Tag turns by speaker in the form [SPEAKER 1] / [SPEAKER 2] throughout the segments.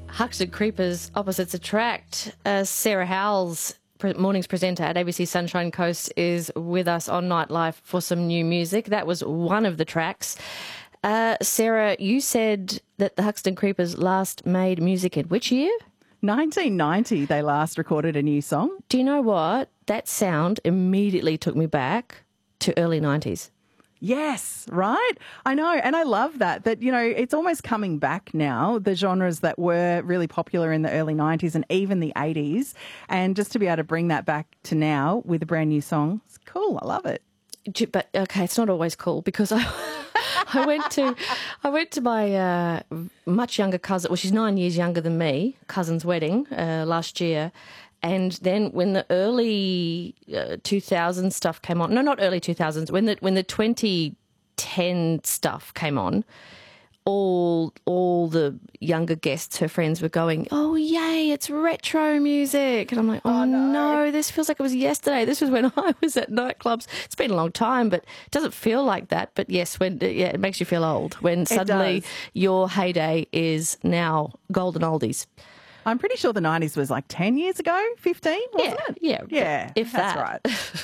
[SPEAKER 1] Hucks and Creepers, Opposites Attract. Sarah Howells, mornings presenter at ABC Sunshine Coast, is with us on Nightlife for some new music. That was one of the tracks. Sarah, you said that the Huxton Creepers last made music in which year?
[SPEAKER 2] 1990 they last recorded a new song.
[SPEAKER 1] Do you know what? That sound immediately took me back to early 90s.
[SPEAKER 2] Yes, right? I know. And I love that, you know, it's almost coming back now, the genres that were really popular in the early 90s and even the 80s. And just to be able to bring that back to now with a brand new song, it's cool. I love it.
[SPEAKER 1] But, okay, it's not always cool because I went to my much younger cousin, well, she's 9 years younger than me, cousin's wedding last year. And then when the early 2000s stuff came on, no, not early 2000s, when the 2010 stuff came on, all the younger guests, her friends, were going, "Oh, yay, it's retro music." And I'm like, oh no, this feels like it was yesterday. This was when I was at nightclubs. It's been a long time, but it doesn't feel like that. But yes, it makes you feel old when suddenly your heyday is now golden oldies.
[SPEAKER 2] I'm pretty sure the 90s was like 10 years ago, 15, wasn't it?
[SPEAKER 1] Yeah. If
[SPEAKER 2] that's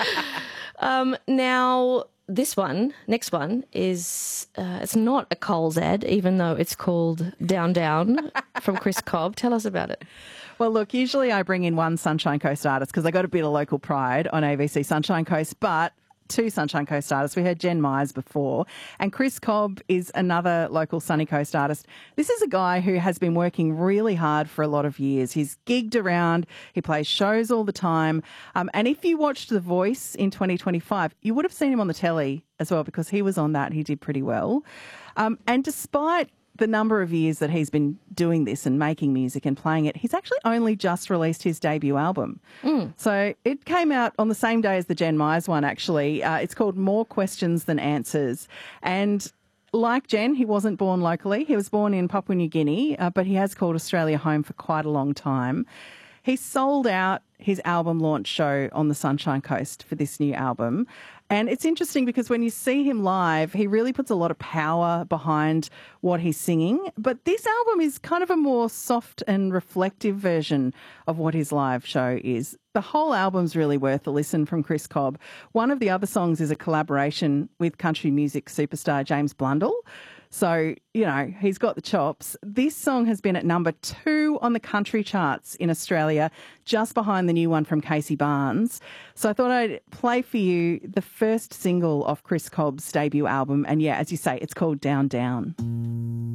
[SPEAKER 1] right. Now, next one is, it's not a Coles ad, even though it's called Down Down from Chris Cobb. Tell us about it.
[SPEAKER 2] Well, look, usually I bring in one Sunshine Coast artist because I got a bit of local pride on ABC Sunshine Coast, but two Sunshine Coast artists. We heard Jen Myers before, and Chris Cobb is another local Sunny Coast artist. This is a guy who has been working really hard for a lot of years. He's gigged around, he plays shows all the time, and if you watched The Voice in 2025, you would have seen him on the telly as well because he was on that. He did pretty well. And despite the number of years that he's been doing this and making music and playing it, he's actually only just released his debut album. So it came out on the same day as the Jen Myers one, actually. It's called More Questions Than Answers. And like Jen, he wasn't born locally. He was born in Papua New Guinea, but he has called Australia home for quite a long time. He sold out his album launch show on the Sunshine Coast for this new album. And it's interesting because when you see him live, he really puts a lot of power behind what he's singing. But this album is kind of a more soft and reflective version of what his live show is. The whole album's really worth a listen from Chris Cobb. One of the other songs is a collaboration with country music superstar James Blundell. So, you know, he's got the chops. This song has been at number 2 on the country charts in Australia, just behind the new one from Casey Barnes. So I thought I'd play for you the first single off Chris Cobb's debut album. And yeah, as you say, it's called Down Down.